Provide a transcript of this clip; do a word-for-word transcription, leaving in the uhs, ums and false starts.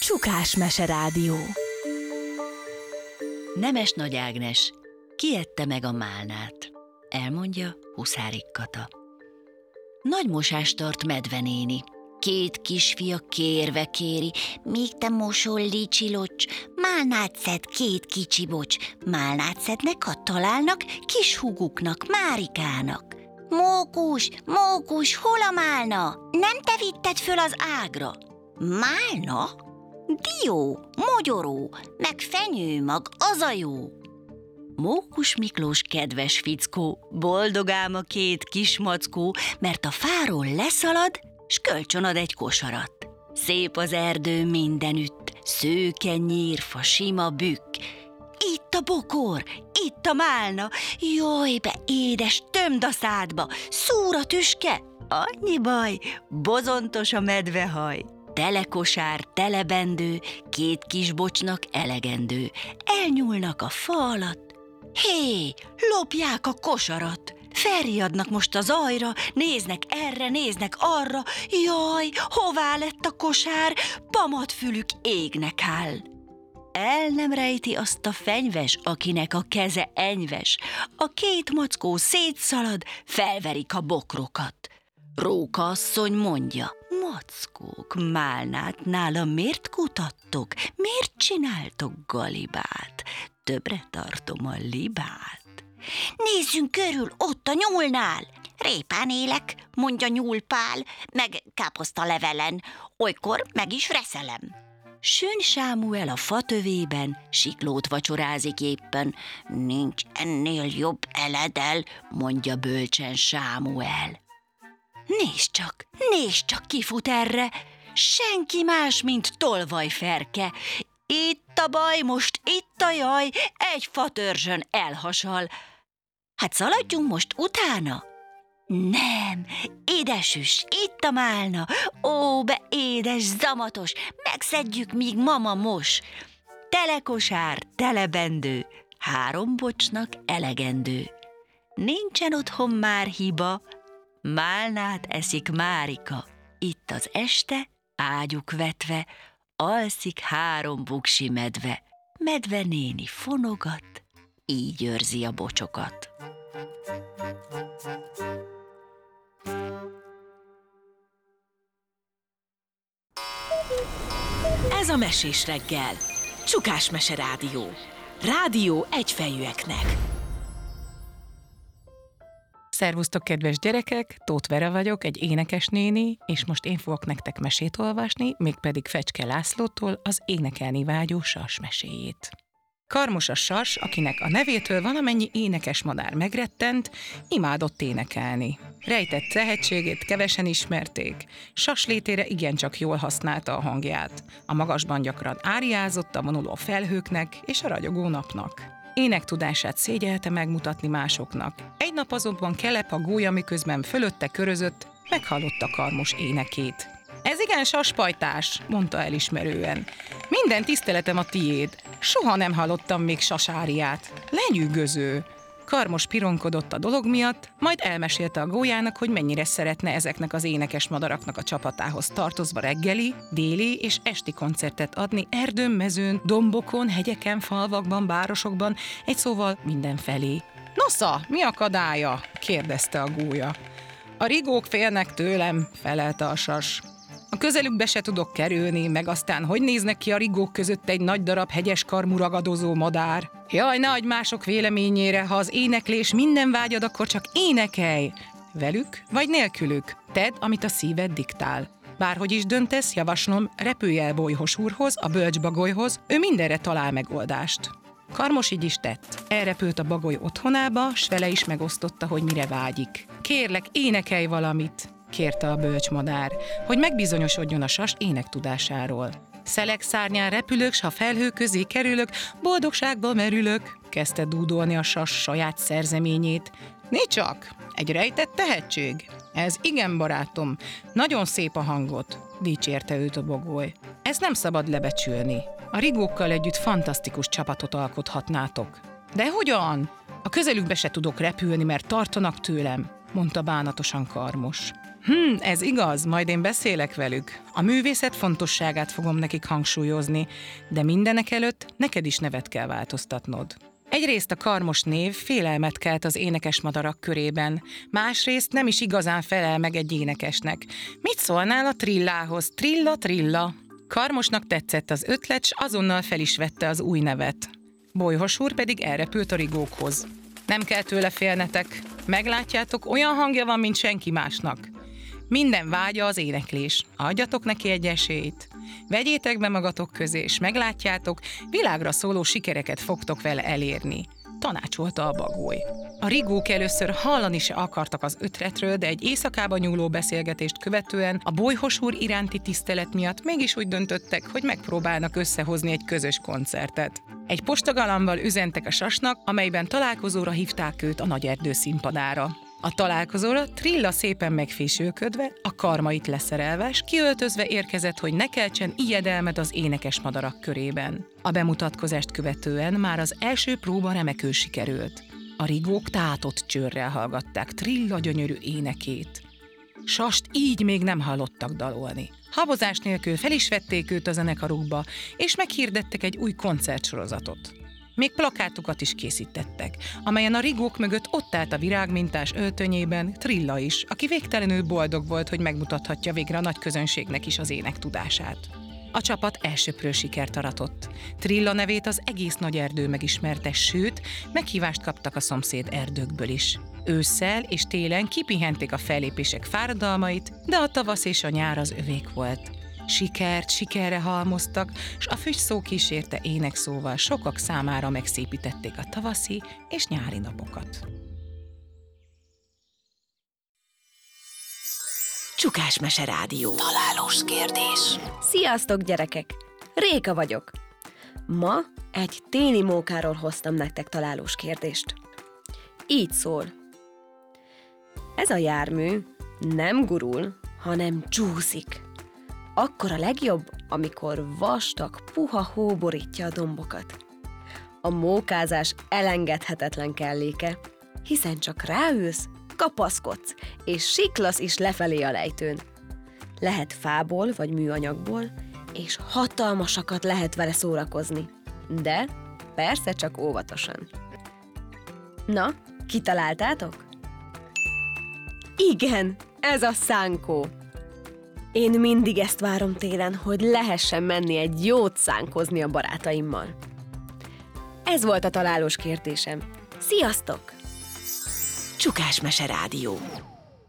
Csukás Meserádió. Nemes Nagy Ágnes kiette meg a málnát, elmondja Huszárik Kata. Nagy mosást tart Medvenéni. Két kisfia kérve kéri, míg te mosol, licsilocs, málnát szed két kicsi bocs, málnát szednek, ha találnak kis húguknak, Márikának. Mókus, mókus, hol a málna? Nem te vitted föl az ágra? Málna? Dió, mogyoró, meg fenyőmag, az a jó. Mókus Miklós kedves fickó, boldog ám a két kis mackó, mert a fáról leszalad, s kölcsön ad egy kosarat. Szép az erdő mindenütt, szőke nyírfa, sima bükk. Itt a bokor, itt a málna, jaj, be édes, tömd a szádba, szúr a tüske, annyi baj, bozontos a medvehaj. Tele kosár, tele bendő, két kis bocsnak elegendő. Elnyúlnak a fa alatt, hé, lopják a kosarat. Felriadnak most az ajra, néznek erre, néznek arra, jaj, hová lett a kosár, pamatfülük égnek áll. El nem rejti azt a fenyves, akinek a keze enyves. A két mackó szétszalad, felverik a bokrokat. Róka asszony mondja, mackók, málnát nála miért kutattok, miért csináltok galibát? Többre tartom a libát. Nézzünk körül, ott a nyúlnál. Répán élek, mondja nyúlpál, meg káposzta levelen, olykor meg is reszelem. Sön Sámuel a fatövében siklót vacsorázik éppen. Nincs ennél jobb eledel, mondja bölcsen Sámuel. Nézd csak, nézd csak, kifut erre, senki más, mint tolvajferke. Itt a baj, most itt a jaj, egy fatörzsön elhasal. Hát szaladjunk most utána? Nem, édesüs, itt a málna, ó, be édes, zamatos, megszedjük, míg mama mos. Tele kosár, tele bendő, három bocsnak elegendő. Nincsen otthon már hiba, málnát eszik Márika. Itt az este, ágyuk vetve, alszik három buksi medve. Medve néni fonogat, így őrzi a bocsokat. Ez a Mesés reggel. Csukás Meserádió. Rádió egyfejűeknek. Szervusztok, kedves gyerekek! Tóth Vera vagyok, egy énekesnéni, és most én fogok nektek mesét olvasni, mégpedig Fecske Lászlótól az énekelni vágyó sas meséjét. Karmos a sas, akinek a nevétől valamennyi énekes madár megrettent, imádott énekelni. Rejtett tehetségét kevesen ismerték, sas létére igencsak jól használta a hangját. A magasban gyakran áriázott a vonuló felhőknek és a ragyogó napnak. Énektudását szégyelte megmutatni másoknak. Egy nap azonban Kelep a gólya, miközben fölötte körözött, meghallotta Karmos énekét. Ez igen saspajtás, mondta elismerően. Minden tiszteletem a tiéd. Soha nem hallottam még sasáriát. Lenyűgöző. Karmos pironkodott a dolog miatt, majd elmesélte a gólyának, hogy mennyire szeretne ezeknek az énekes madaraknak a csapatához tartozva reggeli, déli és esti koncertet adni erdőn, mezőn, dombokon, hegyeken, falvakban, városokban, egy szóval mindenfelé. Nosza, mi akadálya? Kérdezte a gólya. A rigók félnek tőlem, felelte a sas. A közelükbe se tudok kerülni, meg aztán hogy néznek ki a rigók között egy nagy darab hegyes karmú ragadozó madár? Jaj, ne adj mások véleményére, ha az éneklés minden vágyad, akkor csak énekelj! Velük vagy nélkülük, tedd, amit a szíved diktál. Bárhogy is döntesz, javaslom, repülj el Bolyhos úrhoz, a bölcs bagolyhoz, ő mindenre talál megoldást. Karmos így is tett. Elrepült a bagoly otthonába, s vele is megosztotta, hogy mire vágyik. Kérlek, énekelj valamit! Kérte a bölcs madár, hogy megbizonyosodjon a sas énektudásáról. Szelek szárnyán repülök, s ha felhő közé kerülök, boldogságba merülök, kezdte dúdolni a sas saját szerzeményét. Né csak, egy rejtett tehetség? Ez igen, barátom, nagyon szép a hangot, dicsérte őt a bagoly. Ezt nem szabad lebecsülni. A rigókkal együtt fantasztikus csapatot alkothatnátok. De hogyan? A közelükbe se tudok repülni, mert tartanak tőlem, mondta bánatosan Karmos. Hm, ez igaz, majd én beszélek velük. A művészet fontosságát fogom nekik hangsúlyozni, de mindenek előtt neked is nevet kell változtatnod. Egyrészt a Karmos név félelmet kelt az énekesmadarak körében, másrészt nem is igazán felel meg egy énekesnek. Mit szólnál a Trillához? Trilla, Trilla. Karmosnak tetszett az ötlet, s azonnal fel is vette az új nevet. Bolyhos úr pedig elrepült a rigókhoz. Nem kell tőle félnetek. Meglátjátok, olyan hangja van, mint senki másnak. Minden vágya az éneklés. Adjatok neki egy esélyt. Vegyétek be magatok közé, és meglátjátok, világra szóló sikereket fogtok vele elérni. Tanácsolta a bagoly. A rigók először hallani se akartak az ötletről, de egy éjszakába nyúló beszélgetést követően a Bolyhos úr iránti tisztelet miatt mégis úgy döntöttek, hogy megpróbálnak összehozni egy közös koncertet. Egy postagalambal üzentek a sasnak, amelyben találkozóra hívták őt a Nagyerdő színpadára. A találkozóra Trilla szépen megfésülködve, a karmait leszerelve, s kiöltözve érkezett, hogy ne keltsen ijedelmed az énekes madarak körében. A bemutatkozást követően már az első próba remekül sikerült. A rigók tátott csőrrel hallgatták Trilla gyönyörű énekét. Sast így még nem hallottak dalolni. Habozás nélkül fel is vették őt a zenekarukba, és meghirdettek egy új koncertsorozatot. Még plakátokat is készítettek, amelyen a rigók mögött ott állt a virágmintás öltönyében Trilla is, aki végtelenül boldog volt, hogy megmutathatja végre a nagy közönségnek is az ének tudását. A csapat elsöprő sikert aratott. Trilla nevét az egész Nagyerdő megismerte, sőt, meghívást kaptak a szomszéd erdőkből is. Ősszel és télen kipihenték a fellépések fáradalmait, de a tavasz és a nyár az övék volt. Sikert, sikerre halmoztak, s a füstszó kísérte énekszóval sokak számára megszépítették a tavaszi és nyári napokat. Csukás Mese Rádió. Találós kérdés. Sziasztok, gyerekek! Réka vagyok. Ma egy téli mókáról hoztam nektek találós kérdést. Így szól. Ez a jármű nem gurul, hanem csúszik. Akkor a legjobb, amikor vastag, puha hó borítja a dombokat. A mókázás elengedhetetlen kelléke, hiszen csak ráülsz, kapaszkodsz, és siklasz is lefelé a lejtőn. Lehet fából vagy műanyagból, és hatalmasakat lehet vele szórakozni. De persze csak óvatosan. Na, kitaláltátok? Igen, ez a szánkó. Én mindig ezt várom télen, hogy lehessen menni egy jót szánkozni a barátaimmal. Ez volt a találós kérdésem. Sziasztok! Csukás Mese Rádió.